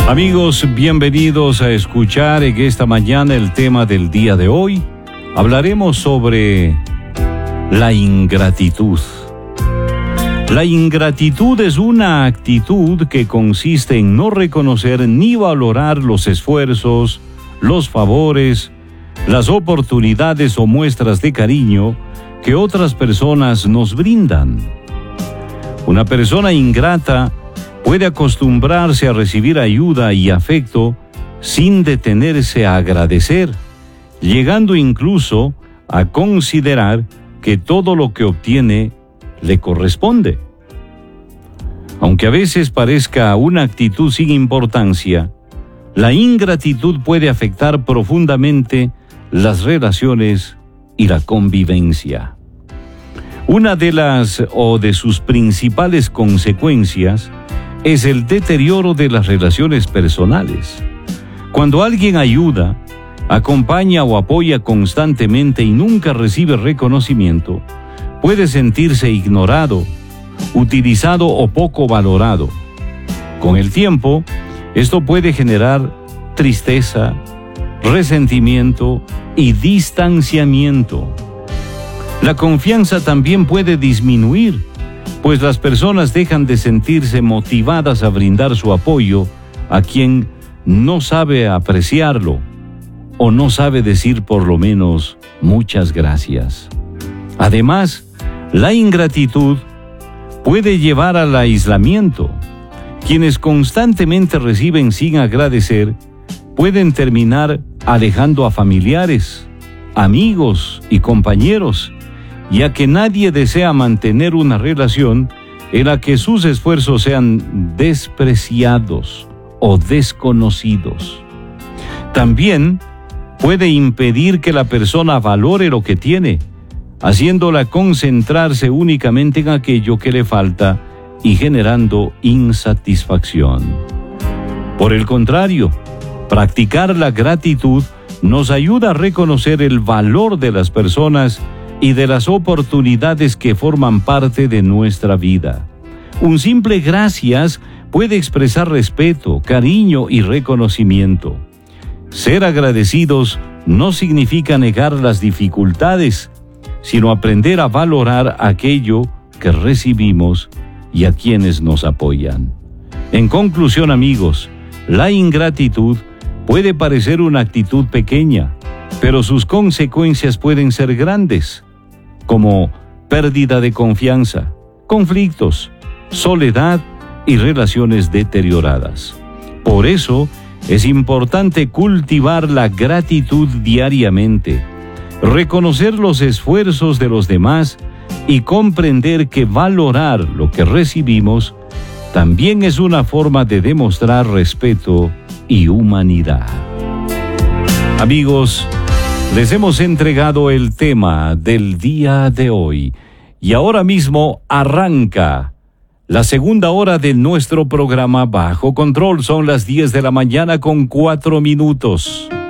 Amigos, bienvenidos a escuchar en esta mañana el tema del día de hoy. Hablaremos sobre la ingratitud. La ingratitud es una actitud que consiste en no reconocer ni valorar los esfuerzos, los favores, las oportunidades o muestras de cariño que otras personas nos brindan. Una persona ingrata puede acostumbrarse a recibir ayuda y afecto sin detenerse a agradecer, llegando incluso a considerar que todo lo que obtiene le corresponde. Aunque a veces parezca una actitud sin importancia, la ingratitud puede afectar profundamente las relaciones y la convivencia. Una de sus principales consecuencias es el deterioro de las relaciones personales. Cuando alguien ayuda, acompaña o apoya constantemente y nunca recibe reconocimiento, puede sentirse ignorado, utilizado o poco valorado. Con el tiempo, esto puede generar tristeza, resentimiento y distanciamiento. La confianza también puede disminuir, pues las personas dejan de sentirse motivadas a brindar su apoyo a quien no sabe apreciarlo o no sabe decir por lo menos muchas gracias. Además, la ingratitud puede llevar al aislamiento. Quienes constantemente reciben sin agradecer pueden terminar alejando a familiares, amigos y compañeros, ya que nadie desea mantener una relación en la que sus esfuerzos sean despreciados o desconocidos. También puede impedir que la persona valore lo que tiene, haciéndola concentrarse únicamente en aquello que le falta y generando insatisfacción. Por el contrario, practicar la gratitud nos ayuda a reconocer el valor de las personas y de las oportunidades que forman parte de nuestra vida. Un simple gracias puede expresar respeto, cariño y reconocimiento. Ser agradecidos no significa negar las dificultades, sino aprender a valorar aquello que recibimos y a quienes nos apoyan. En conclusión, amigos, la ingratitud puede parecer una actitud pequeña, pero sus consecuencias pueden ser grandes, como pérdida de confianza, conflictos, soledad y relaciones deterioradas. Por eso, es importante cultivar la gratitud diariamente, reconocer los esfuerzos de los demás y comprender que valorar lo que recibimos también es una forma de demostrar respeto y humanidad. Amigos, les hemos entregado el tema del día de hoy y ahora mismo arranca la segunda hora de nuestro programa Bajo Control. Son las 10 de la mañana con 4 minutos.